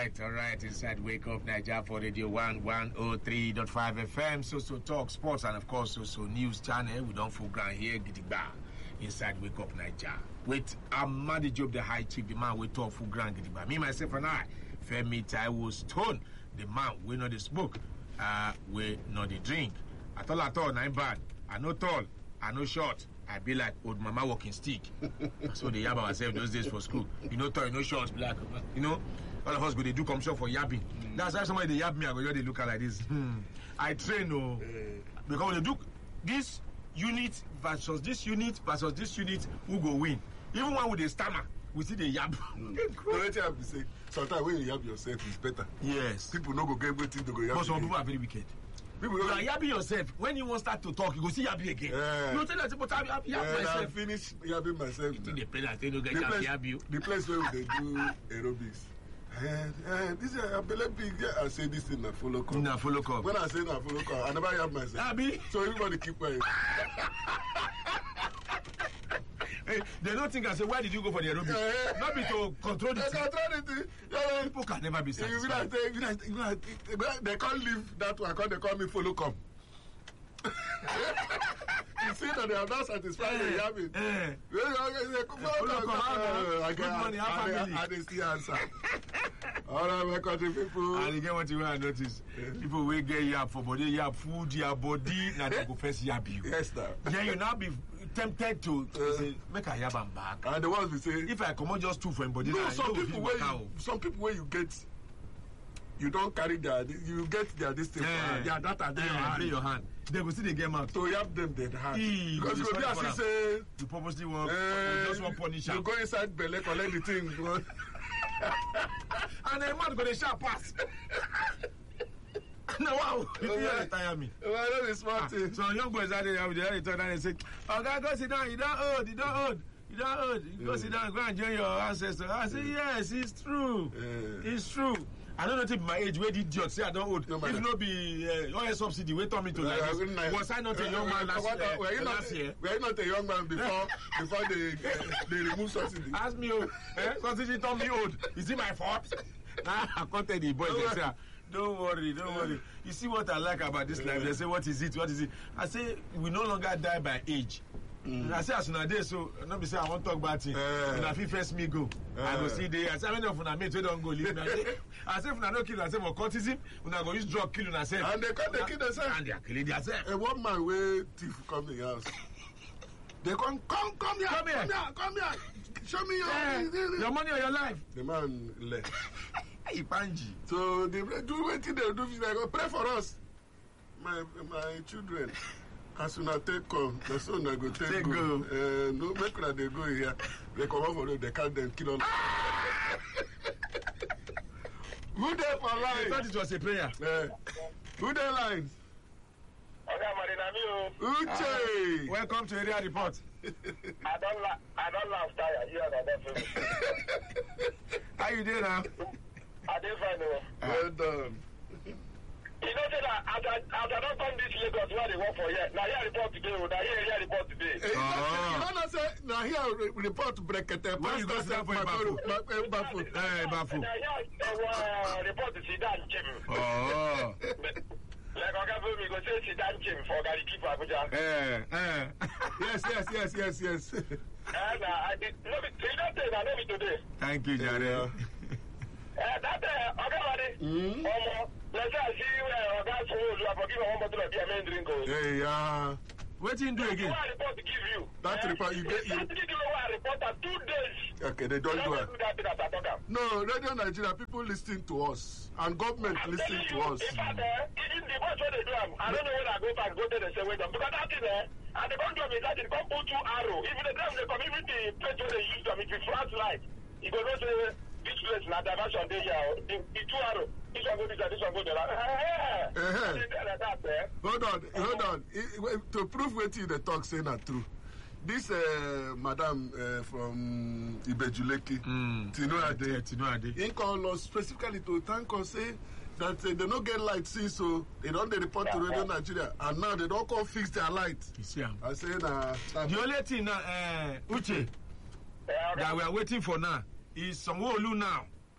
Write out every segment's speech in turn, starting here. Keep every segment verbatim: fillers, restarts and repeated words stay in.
right, all right. Inside Wake Up Nigeria for Radio one one oh three point five F M. So so talk sports and of course so so news channel. We don't full ground here. Gidigba inside Wake Up Nigeria with Amadi Job, the high chief, the man we talk full ground. Gidigba. Me myself and I, Femi Taiwo Stone, the man we know the smoke, uh, we know the drink. At all at all, nine bad. I know tall, I know short. I be like old mama walking stick. So they yab ourselves those days for school. You know, tall, you know short, black. You know, all of us go they do come shop for yabbing. Mm. That's why somebody they yab me, I go they look at like this. Hmm. I train oh, uh, because when they do this unit versus this unit versus this unit, who go win? Even one with a stammer, we see the yab. Mm. The way you have to say, sometimes when you yab yourself, it's better. Yes. People no go get waiting to go yab. But some people are very wicked. People you are yabbing yourself. When you want start to talk, you go see yabbing again. Yeah. You tell us, but I'm yabbing yeah, myself. I finish yabbing myself. You think they play that they don't get the place, yab you? The place where they do aerobics. And, and this is a big. Yeah, I say this in a follow call. In a follow call. When I say in a follow call, I never yab myself. Yabbing. So everybody keep quiet. Hey, they don't think I say, why did you go for the aerobics? Yeah. Not be to control the thing. Control the yeah. People can never be satisfied. You know, you know, you know, they can't leave that one. They call me follow come. You see that they are not satisfied with yabbing. Follow come. Good morning, our family. I didn't see answer. All right, my country people. And again, what you want to notice, people will get yab for body, yab food, yab body, now they go first yab you. Yes, sir. Yeah, you now be tempted to, to uh, say, make a yab and back. And the ones we say, if I come on just two for body, no, some people where you, some people where you get, you don't carry their, you get their this thing, yeah, their data there yeah, in your hand. They will see the game out. So you have them dead hard. E, because you be as say, you purposely want, uh, just want punish. You go inside Bele, collect the thing. And a man gonna sharp pass. No, wow, you okay. Tire me. Well, that is smart. Ah, so young boys are there, they turn and they say, "Oh, God, go sit down. You don't old. You don't old. You don't old. You go yeah. sit down. Go and join your ancestors." I say, yeah. "Yes, it's true. Yeah. It's true." I don't know if my age, where the idiot say I don't old. No, if not be uh, oil subsidy, wait on me to like this. Nice. Was I not a young man last, uh, were you not, last year? Were you not a young man before before they uh, they remove subsidy? Ask me, oh, eh? Subsidy told me old. Is it my fault? Now I can't tell the boys. They say, don't worry, don't worry. You see what I like about this life? They say, what is it? What is it? I say, we no longer die by age. Mm. I say, as soon as they so, not be say, I won't talk about it. Uh, when I feel first me go, uh, I go see they. I say, how many of them mate, we don't go leave me. I say, if I don't kill myself for cultism, when I go use drug killing myself. And they come, they kill themselves. And they are killing themselves. A one man way thief come in the house. They come, come, come here, come here, come here, come here. Show me your, yeah. your money or your life. The man left. Ipanji. So they do what they do. They go pray for us, my my children. As soon as they come, the son I go take, take go. go. Uh, no make sure they go here. They come out for them. They can't them kill all. Who there for line? I thought it was a prayer. Uh, who there lines? Uche. Uh, welcome to area report. I don't laugh. I don't laugh. Tired. You are not. How you doing now? I did fine. Well done. You know that I I don't come this Lagos where they work for here. Now here report today. Now here here report today. You don't say now here report to Brekete. Where you go stand for Bafu? Bafu. Eh, Bafu. Now here report to Sidan Jim. Oh. Like I got me go say Sidan Jim for Gary keep Abuja. Eh, eh. Yes, yes, yes, yes, yes. And I did no be today. I know me today. Thank you, Jare. Eh, that uh, okay, buddy. Um, let's see where guys who are forgiving one bottle of beer main drink. Hey, yeah. What do you do again? What report to give you? That uh, report you get you. That give you a report for two days. Okay, they don't do it. That no, Radio Nigeria people listening to us and government I'm listening to us. In fact, uh, even the boys what they do, I don't know when I go back, go there and say wait them because that thing there, and the country is that they come put two arrow. Even the time they come, even the place where they use them, if you flash light, you go not say. This place na diversion dey here. The, the two arrow. This one go this side, this one go there. Uh-huh. Hold on, hold on. It, to prove what you the talk say na true. This uh, madam uh, from Ibejuleki, mm. Tino Ade, Tino Ade, he called us specifically to thank us say that uh, they don't get light since so they don't they report yeah, to Radio yeah. Nigeria and now they don't come fix their light. You see, um, I say na. Uh, the only thing now, uh, Uche, yeah, okay. that we are waiting for now. Is Sanwo-Olu now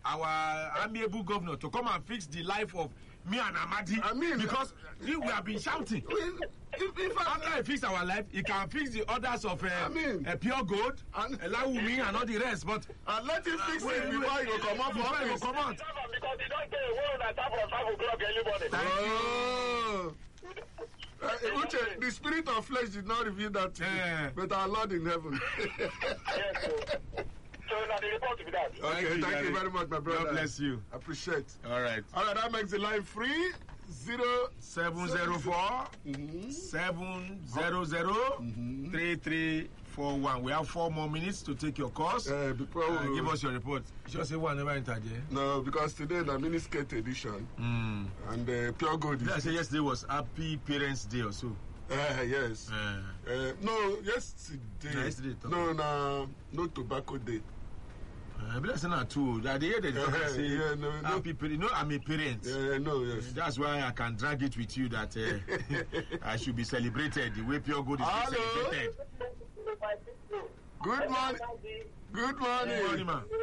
our amiable governor to come and fix the life of me and Amadi. I mean, because we, we have been shouting. If, if I, After he fix our life, he can fix the others of uh, I mean, uh, Pure Gold, and- Lawumi, and all the rest. But and let him fix uh, it wait, before wait, he go come out for before he go office. come out. Because he don't say one on attack from five o'clock early morning. Thank Oh. Uh, Uche, the spirit of flesh did not reveal that to Yeah. you, but our Lord in heaven. Yes, so, so now the report to be that. Okay, thank, Thank you you, very much, my brother. God bless you. Appreciate. All right. All right, that makes the line free. Zero seven zero four seven zero zero three three four one. We have four more minutes to take your course. Uh, before Uh, we- give us your report. Just say one never entered there. No, because today the miniskirt edition Mm. and uh, Pure Gold. Did I Is, say yesterday was Happy Parents Day or so? uh, yes. Uh, Uh, no, yesterday. No, yesterday, No, no, no tobacco day. I believe it's not too. At the end, they Uh-huh, say yeah, no, no. Happy Parents. No, I'm a parent. Uh, no, yes. That's why I can drag it with you that uh, I should be celebrated the way Pure Gold is being Hello? celebrated. Good morning. Good morning. Good morning, ma.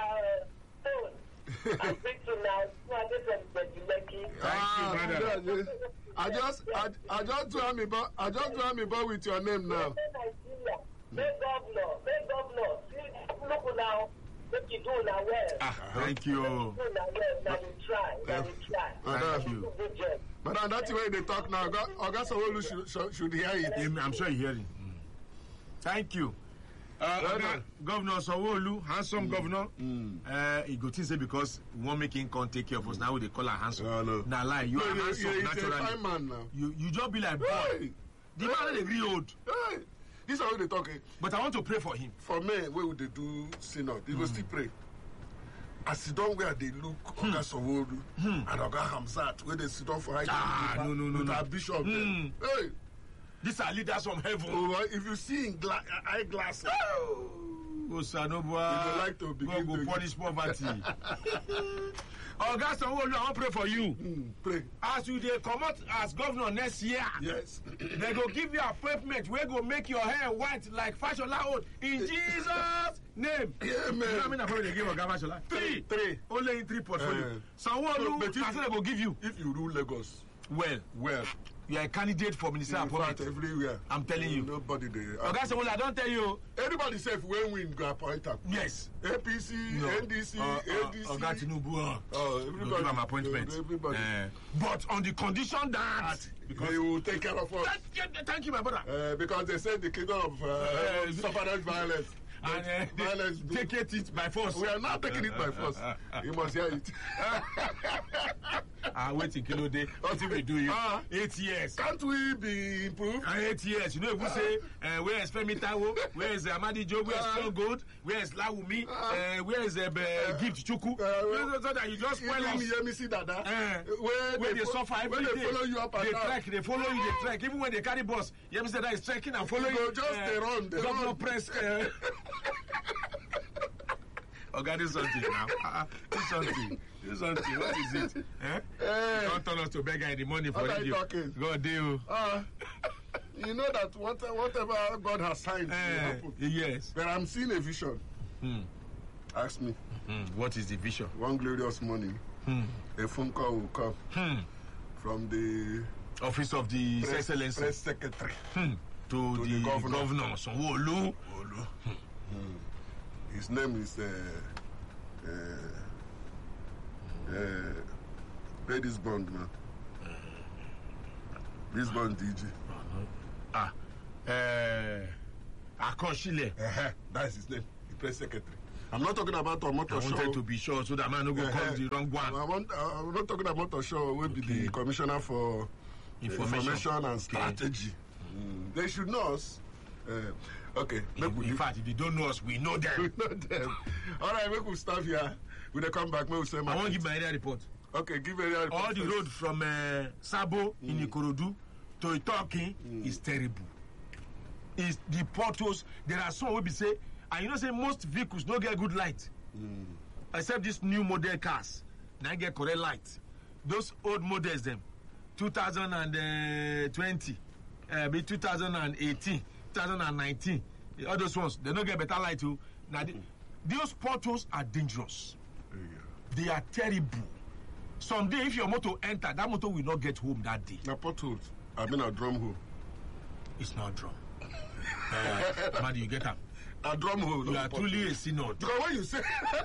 I think to now, Thank you, Ah, brother. yeah, yeah. I just, I, I just draw me, but I just draw me, but with your name now. Nigeria, make governor, make governor, see, look now, make you do now well. Ah, thank you. Do now well, now we try, now we try. Madam, Thank you. Good job. Madam, that's the way they talk now. Oga Sanwo-Olu should, should, should hear it. I'm sure you're hearing. Mm. Thank you. Uh, Well Oga, done. Governor Sanwo-Olu, handsome governor. Mm. Uh, he go think say because we won't make him come take care of us. Now they call her handsome. Oh, no. Nah, lie. You No, are you- handsome you- he's a naturally. fine man now. You you just be like boy. Hey, The man dey gree old. hey. This is how they talk. eh. But I want to pray for him. For men, where would they do synod? They go still pray. As sit down where they look, Oga Sanwo-Olu and Oga Hamzat, where they sit down for high Ah, table no, no, no, with no. our bishop. Mm. there. Hey, These are leaders from heaven. oh, if you see in gla- eyeglasses, Osanobua, You go like to begin God go to- punish poverty. Oga Sanwo-Olu, I wan pray for you. mm, pray. As you dey comot as governor next year, Yes. they go give you appointment wey go make your hair white like Fashola old in Jesus name. Yeah, You know man. how many appointment they give Oga Fashola? Three. Three. Only in three portfolio. Uh, Sanwo-Olu, but if- na so they go give you. If you rule Lagos Well, well, you are a candidate for ministerial in fact, appointment. everywhere. I'm telling you. Nobody there. Oga Sanwo-Olu, I don tell you. Anybody say if we win, go appoint them. Yes. A P C, No. N D C, Uh, uh, A D C. Oga Tinubu. Uh, Oh, go everybody. give am appointment. Everybody. Eh, but on the condition that. Because they will take care of us. Thank you, thank you, my brother. Uh, because they said the kingdom of uh, Uh, suffered violence. And uh, Violence. they, take it by force. We are not taking it by force. You must hear it. Ah, wait in Kilo Day. What did we do you? Ah. Eight years. Can't we be improved? Ah, eight years. You know, if we say, uh, where is Femi Tawo? Where is uh, Amadi Joe? Where is Ah. Phil Gold? Where is Lawumi? Ah. Uh, where is uh, uh, Gift Chuku? Uh, well, so, so that you just spoil Even us. Yemisi Dada. Eh, Where when they, fo- suffer every when day, they follow you up and they down. trek, they follow you, they trek. Even when they carry bus, you ever say that is trekking and following. go just they run, they Governor run. press. Uh, okay, do something now. Uh, do something. Do something. What is it? Eh? Eh. Don't turn us to beggar in the morning for What are you radio. talking? God deal. Uh, you know that what, whatever God has signed will Eh, happen. yes. But I'm seeing a vision. Hmm. Ask me. Hmm. What is the vision? One glorious morning, Hmm. a phone call will come Hmm. from the Office of the His press, Excellency. press secretary. Hmm. To, To the, the governor. governor, Sanwo-Olu. Olu. His name is uh, uh, uh, pay this bond, man. This bond, D G. Ah. Uh, Akosile. Uh-huh. That's his name, the press secretary. I'm not talking about I Omoto wanted Show. to be sure so that man no go Uh-huh. come the wrong I one. want, uh, I'm not talking about Omoto Show. Will be Okay. the commissioner for Information. information and Okay. strategy. Mm. They should know us. Uh, okay, make we In fact, if they don't know us, we know them. know them. All right, make we stop here. When they come back, make we say. I won't give my area report. Okay, give area report. All the first. road from uh, Sabo in Ikorodu to Itokin is terrible. Is the portals, there are some will be say, and you know say most vehicles don't get good light. Except these new model cars. Now get correct light. Those old models them, two thousand twenty, uh, be two thousand eighteen, two thousand nineteen, all those ones, they don't get better light too. Now the, those portals are dangerous. Yeah. They are terrible. Someday, if your motor enter, that motor will not get home that day. Na potholes. I mean a drum hole. It's not drum. uh, man, you get them. A drum hole. You are truly a synod. Because when you say,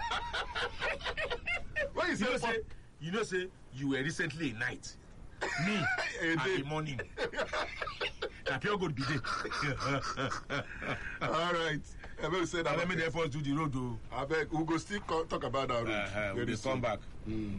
when you say, you know, say, you know, say you were recently a night. Me a at day. the morning. That pure good be there. All right. I will say that. Let me therefore do the road. Though. I beg. We go still co- talk about that road. Uh-huh, we'll come back. Mm.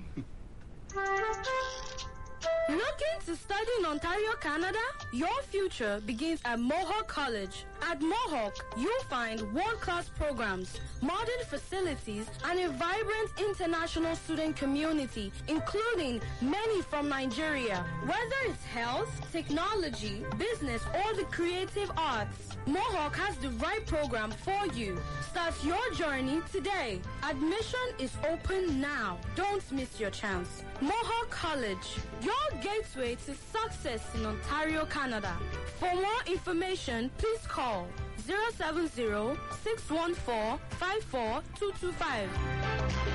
Looking to study in Ontario, Canada? Your future begins at Mohawk College. At Mohawk, you'll find world-class programs, modern facilities, and a vibrant international student community, including many from Nigeria. Whether it's health, technology, business, or the creative arts, Mohawk has the right program for you. Start your journey today. Admission is open now. Don't miss your chance. Mohawk College, your gateway to success in Ontario, Canada. For more information, please call zero seven zero, six one four, five four two two five.